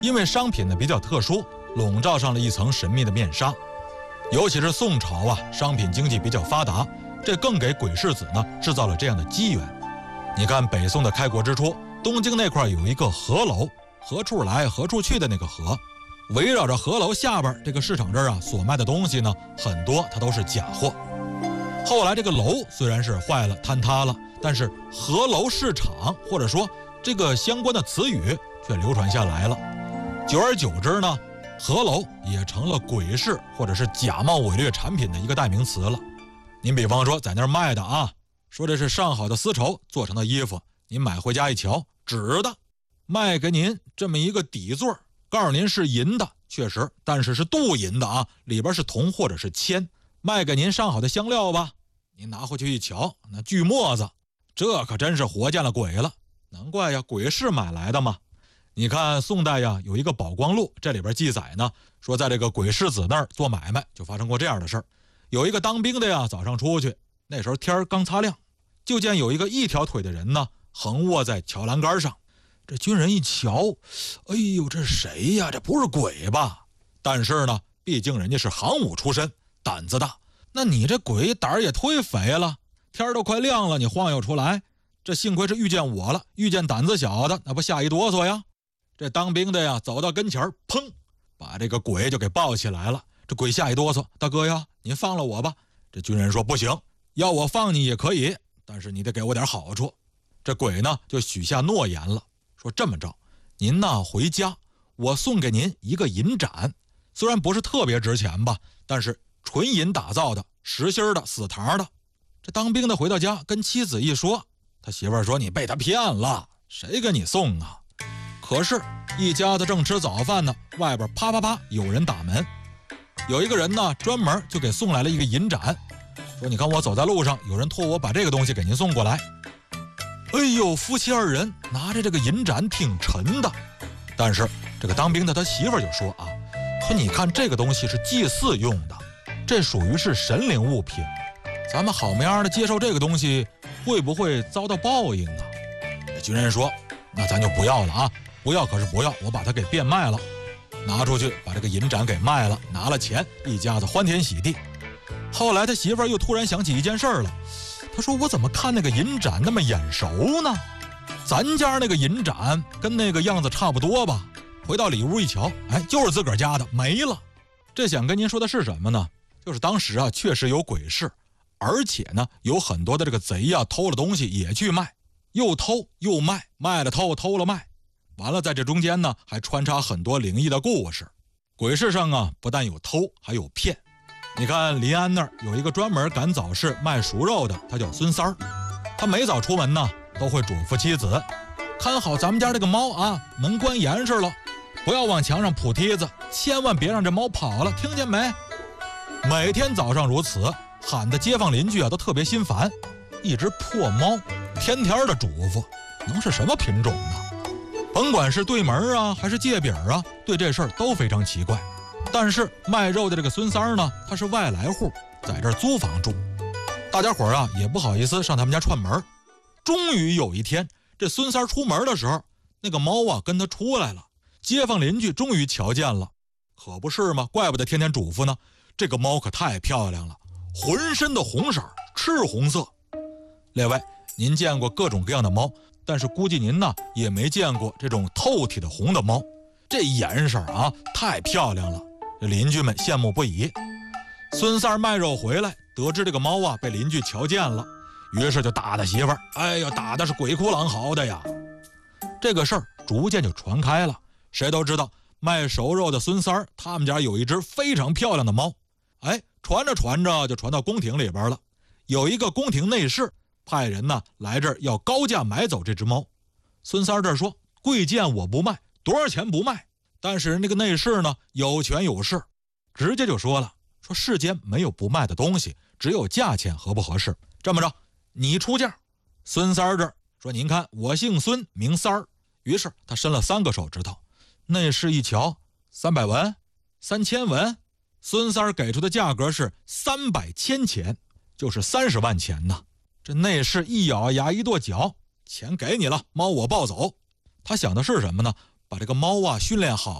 因为商品呢比较特殊，笼罩上了一层神秘的面纱。尤其是宋朝啊，商品经济比较发达，这更给鬼世子呢制造了这样的机缘。你看北宋的开国之初，东京那块有一个河楼，何处来何处去的那个河，围绕着河楼下边这个市场这儿啊所卖的东西呢，很多它都是假货。后来这个楼虽然是坏了坍塌了，但是河楼市场或者说这个相关的词语却流传下来了。久而久之呢，河楼也成了鬼市或者是假冒伪劣产品的一个代名词了。您比方说在那儿卖的啊，说这是上好的丝绸做成的衣服，您买回家一瞧，纸的，卖给您这么一个底座，告诉您是银的，确实，但是是镀银的啊，里边是铜或者是铅。卖给您上好的香料吧，您拿回去一瞧，那锯末子，这可真是活见了鬼了，难怪呀，鬼市买来的嘛。你看宋代呀有一个宝光录，这里边记载呢，说在这个鬼世子那儿做买卖就发生过这样的事儿。有一个当兵的呀，早上出去，那时候天刚擦亮，就见有一个一条腿的人呢横卧在桥栏杆上。这军人一瞧，哎呦，这是谁呀？这不是鬼吧？但是呢，毕竟人家是行伍出身，胆子大，那你这鬼胆儿也忒肥了，天都快亮了，你晃悠出来，这幸亏是遇见我了，遇见胆子小的那不吓一哆嗦呀。这当兵的呀走到跟前，砰，把这个鬼就给抱起来了。这鬼吓一哆嗦，大哥呀，您放了我吧。这军人说不行，要我放你也可以，但是你得给我点好处。这鬼呢就许下诺言了，说这么着，您呢回家，我送给您一个银盏，虽然不是特别值钱吧，但是纯银打造的，实心的，死堂的。这当兵的回到家跟妻子一说，他媳妇儿说你被他骗了，谁给你送啊？可是一家子正吃早饭呢，外边啪啪啪有人打门，有一个人呢专门就给送来了一个银盏，说你看我走在路上，有人托我把这个东西给您送过来。哎呦，夫妻二人拿着这个银盏挺沉的，但是这个当兵的他媳妇儿就说啊，说你看这个东西是祭祀用的，这属于是神灵物品，咱们好么样的接受这个东西，会不会遭到报应啊？这军人说，那咱就不要了啊，不要可是不要，我把它给变卖了，拿出去把这个银盏给卖了，拿了钱，一家子欢天喜地。后来他媳妇儿又突然想起一件事了，他说我怎么看那个银盏那么眼熟呢？咱家那个银盏跟那个样子差不多吧。回到里屋一瞧，哎，就是自个儿家的，没了。这想跟您说的是什么呢？就是当时啊确实有鬼市，而且呢有很多的这个贼啊偷了东西也去卖，又偷又卖，卖了偷，偷了卖，完了在这中间呢还穿插很多灵异的故事。鬼市上啊不但有偷还有骗。你看临安那儿有一个专门赶早市卖熟肉的，他叫孙三儿。他每早出门呢都会嘱咐妻子，看好咱们家这个猫啊，门关严实了，不要往墙上铺梯子，千万别让这猫跑了，听见没？每天早上如此，喊的街坊邻居啊都特别心烦。一只破猫天天的嘱咐，能是什么品种呢？甭管是对门啊还是界饼啊，对这事儿都非常奇怪。但是卖肉的这个孙三儿呢，他是外来户，在这儿租房住，大家伙儿啊也不好意思上他们家串门。终于有一天，这孙三儿出门的时候，那个猫啊跟他出来了，街坊邻居终于瞧见了，可不是吗？怪不得天天嘱咐呢。这个猫可太漂亮了，浑身的红色，赤红色。列位，您见过各种各样的猫，但是估计您呢也没见过这种透体的红的猫，这颜色啊太漂亮了，这邻居们羡慕不已。孙三儿卖肉回来，得知这个猫啊被邻居瞧见了，于是就打他媳妇儿，哎呀，打的是鬼哭狼嚎的呀。这个事儿逐渐就传开了，谁都知道卖熟肉的孙三儿他们家有一只非常漂亮的猫。哎，传着传着就传到宫廷里边了，有一个宫廷内侍派人呢来这儿要高价买走这只猫。孙三儿这说，贵贱我不卖，多少钱不卖。但是那个内侍呢有权有势，直接就说了，说世间没有不卖的东西，只有价钱合不合适。这么着，你出价。孙三儿这儿说，您看我姓孙名三儿，于是他伸了3个手指头。内侍一瞧，300文，3000文。孙三儿给出的价格是300千钱，就是30万钱呢。这内侍一咬牙一跺脚，钱给你了，猫我抱走。他想的是什么呢？ 把这个猫啊训练好